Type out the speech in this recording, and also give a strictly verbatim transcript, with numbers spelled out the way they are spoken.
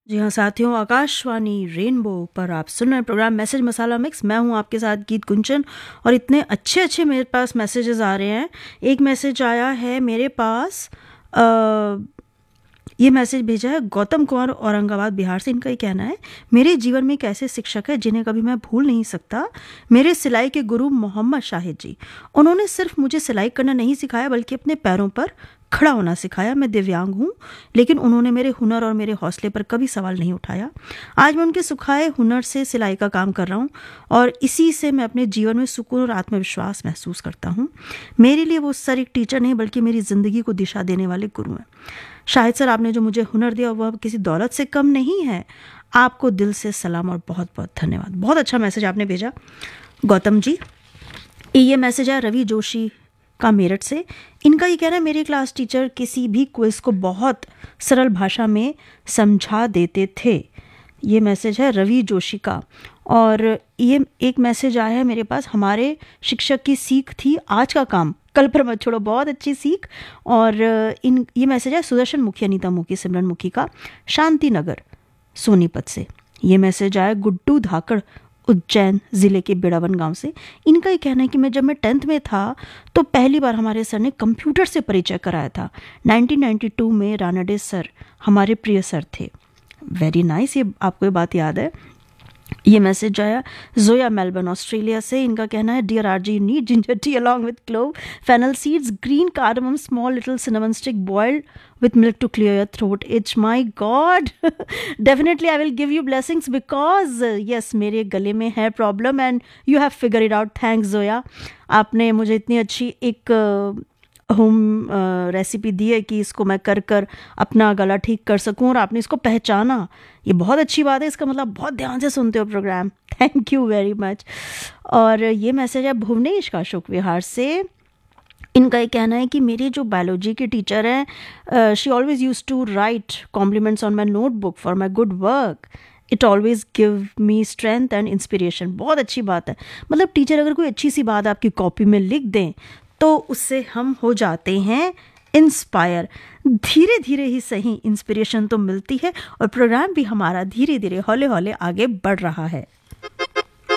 जी हाँ साथियों, आकाशवाणी रेनबो पर आप सुन रहे हैं प्रोग्राम मैसेज मसाला मिक्स। मैं हूँ आपके साथ गीत गुंजन और इतने अच्छे अच्छे मेरे पास मैसेजेस आ रहे हैं। एक मैसेज आया है मेरे पास, आ, ये मैसेज भेजा है गौतम कुमार औरंगाबाद बिहार से। इनका ही कहना है, मेरे जीवन में एक ऐसे शिक्षक है जिन्हें कभी मैं भूल नहीं सकता, मेरे सिलाई के गुरु मोहम्मद शाहिद जी। उन्होंने सिर्फ मुझे सिलाई करना नहीं सिखाया बल्कि अपने पैरों पर खड़ा होना सिखाया। मैं दिव्यांग हूँ लेकिन उन्होंने मेरे हुनर और मेरे हौसले पर कभी सवाल नहीं उठाया। आज मैं उनके सिखाए हुनर से सिलाई का काम कर रहा हूँ और इसी से मैं अपने जीवन में सुकून और आत्मविश्वास महसूस करता हूँ। मेरे लिए वो सर एक टीचर नहीं बल्कि मेरी ज़िंदगी को दिशा देने वाले गुरु हैं। शाहिद सर, आपने जो मुझे हुनर दिया वह किसी दौलत से कम नहीं है। आपको दिल से सलाम और बहुत बहुत धन्यवाद। बहुत अच्छा मैसेज आपने भेजा गौतम जी। ये मैसेज है रवि जोशी का मेरठ से। इनका ये कहना है, मेरे क्लास टीचर किसी भी क्विज को बहुत सरल भाषा में समझा देते थे। ये मैसेज है रवि जोशी का। और ये एक मैसेज आया है मेरे पास, हमारे शिक्षक की सीख थी आज का काम कल पर मत छोड़ो। बहुत अच्छी सीख। और इन ये मैसेज है सुदर्शन मुखी, अनीता मुखी, सिमरन मुखी का, शांति नगर सोनीपत से। ये मैसेज आया गुड्डू धाकड़ उज्जैन ज़िले के बिड़ावन गांव से। इनका ही कहना है कि मैं जब मैं टेंथ में था तो पहली बार हमारे सर ने कंप्यूटर से परिचय कराया था। नाइनटीन नाइंटी टू में रानडे सर हमारे प्रिय सर थे। वेरी नाइस, ये आपको ये बात याद है। ये मैसेज आया जोया मेलबर्न ऑस्ट्रेलिया से। इनका कहना है, dear RG, you need ginger tea along with clove, fennel seeds, green cardamom, small little cinnamon stick boiled with milk to clear your throat itch. My God, definitely I will give you blessings because uh, yes, मेरे गले में है problem and you have figured it out. Thanks Zoya, आपने मुझे इतनी अच्छी एक uh, home recipe दी है कि इसको मैं कर कर अपना गला ठीक कर सकूं और आपने इसको पहचाना। ये बहुत अच्छी बात है। इसका मतलब बहुत ध्यान से सुनते हो programme. Thank you very much. और ये मैसेज है भुवनेश का अशोक विहार से। इनका ये कहना है कि मेरी जो बायोलॉजी की टीचर हैं, she always use to right compliments on my notebook for my good work. It always give me strength and inspiration. बहुत अच्छी बात है। मतलब टीचर अगर कोई अच्छी सी बात आपकी कॉपी में लिख दें तो उससे हम हो जाते हैं इंस्पायर। धीरे धीरे ही सही इंस्पिरेशन तो मिलती है और प्रोग्राम भी हमारा धीरे धीरे हौले हौले आगे बढ़ रहा है।